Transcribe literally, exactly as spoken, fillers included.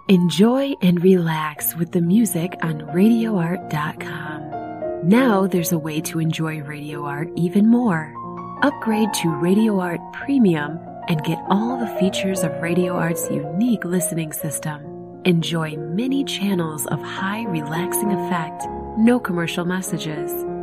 Enjoy and relax with the music on radio art dot com. Now there's a way to enjoy Radio Art even more. Upgrade to Radio Art Premium and get all the features of Radio Art's unique listening system. Enjoy many channels of high relaxing effect, no commercial messages,